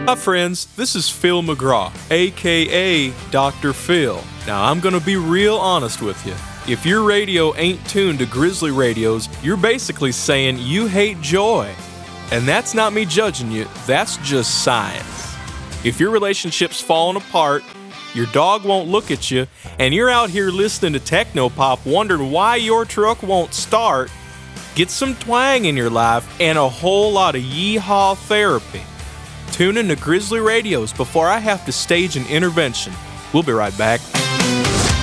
Hi friends, this is Phil McGraw, aka Dr. Phil. Now I'm gonna be real honest with you. If your radio ain't tuned to Grizzly radios, you're basically saying you hate joy. And that's not me judging you, that's just science. If your relationship's falling apart, your dog won't look at you, and you're out here listening to technopop wondering why your truck won't start, get some twang in your life and a whole lot of yeehaw therapy. Tune in to Grizzly Radios before I have to stage an intervention. We'll be right back.